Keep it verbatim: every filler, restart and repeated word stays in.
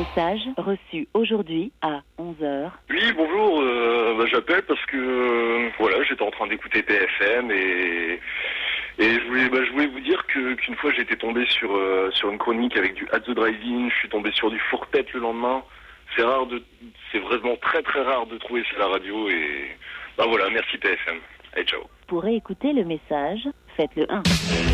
Message reçu aujourd'hui à onze heures. Oui, bonjour, euh, bah, j'appelle parce que euh, voilà, j'étais en train d'écouter P F M et, et je, voulais, bah, je voulais vous dire que, qu'une fois j'étais tombé sur, euh, sur une chronique avec du At the Drive-In, je suis tombé sur du Fourpette le lendemain. C'est rare de, c'est vraiment très très rare de trouver ça à la radio et bah voilà, merci P F M. Allez, ciao. Pour réécouter le message, faites le un.